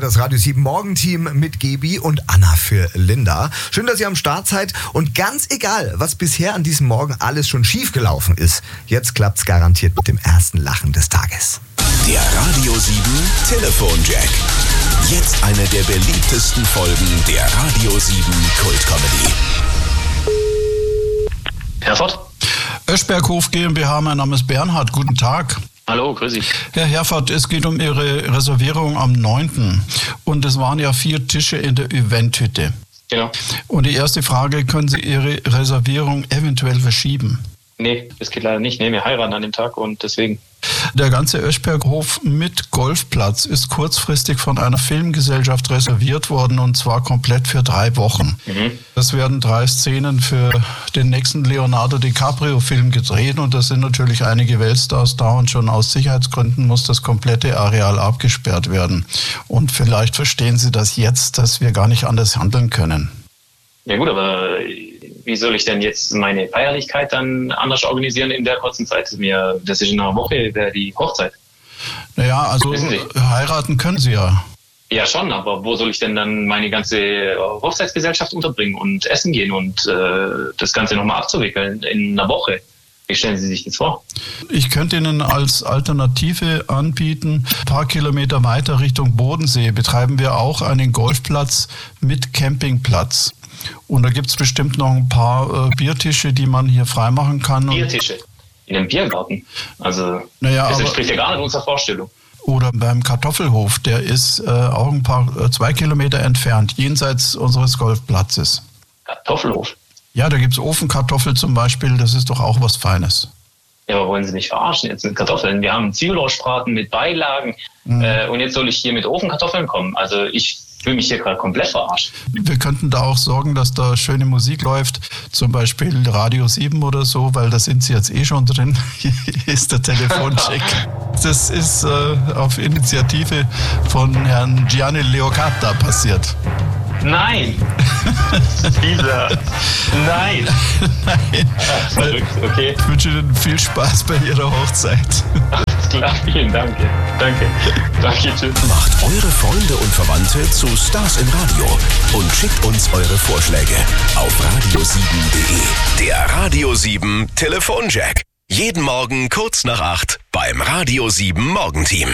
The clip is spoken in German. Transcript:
das Radio 7 Morgenteam mit Gebi und Anna für Linda. Schön, dass ihr am Start seid und ganz egal, was bisher an diesem Morgen alles schon schief gelaufen ist, jetzt klappt's garantiert mit dem ersten Lachen des Tages. Der Radio 7 Telefonjack. Jetzt eine der beliebtesten Folgen der Radio 7 Kultcomedy. Herford? Öschberghof GmbH, mein Name ist Bernhard. Guten Tag. Hallo, grüß dich. Herr Herford, es geht um Ihre Reservierung am 9. Und es waren ja 4 Tische in der Eventhütte. Genau. Und die erste Frage, können Sie Ihre Reservierung eventuell verschieben? Nee, das geht leider nicht. Nee, wir heiraten an dem Tag und deswegen. Der ganze Öschberghof mit Golfplatz ist kurzfristig von einer Filmgesellschaft reserviert worden und zwar komplett für 3 Wochen. Das werden 3 Szenen für den nächsten Leonardo DiCaprio-Film gedreht und da sind natürlich einige Weltstars da und schon aus Sicherheitsgründen muss das komplette Areal abgesperrt werden. Und vielleicht verstehen Sie das jetzt, dass wir gar nicht anders handeln können. Ja gut, aber wie soll ich denn jetzt meine Feierlichkeit dann anders organisieren in der kurzen Zeit? Das ist in einer Woche, wäre die Hochzeit. Naja, also heiraten können Sie ja. Ja schon, aber wo soll ich denn dann meine ganze Hochzeitsgesellschaft unterbringen und essen gehen und das Ganze nochmal abzuwickeln in einer Woche? Wie stellen Sie sich das vor? Ich könnte Ihnen als Alternative anbieten, ein paar Kilometer weiter Richtung Bodensee betreiben wir auch einen Golfplatz mit Campingplatz. Und da gibt es bestimmt noch ein paar Biertische, die man hier freimachen kann. Biertische? In einem Biergarten? Also, das entspricht ja gar nicht unserer Vorstellung. Oder beim Kartoffelhof, der ist auch 2 Kilometer entfernt, jenseits unseres Golfplatzes. Kartoffelhof? Ja, da gibt es Ofenkartoffel zum Beispiel, das ist doch auch was Feines. Ja, aber wollen Sie mich verarschen jetzt mit Kartoffeln? Wir haben Zwiebelrostbraten mit Beilagen und jetzt soll ich hier mit Ofenkartoffeln kommen. Also ich fühle mich hier gerade komplett verarscht. Wir könnten da auch sorgen, dass da schöne Musik läuft, zum Beispiel Radio 7 oder so, weil da sind Sie jetzt eh schon drin. Hier ist der Telefoncheck. Das ist auf Initiative von Herrn Gianni Leocatta passiert. Nein! Nein! Nein. Verrückt, okay. Ich wünsche Ihnen viel Spaß bei Ihrer Hochzeit. Alles klar, vielen Dank. Danke, tschüss. Macht eure Freunde und Verwandte zu Stars im Radio und schickt uns eure Vorschläge auf radio7.de. Der Radio 7 Telefonjack. Jeden Morgen kurz nach 8 beim Radio 7 Morgenteam.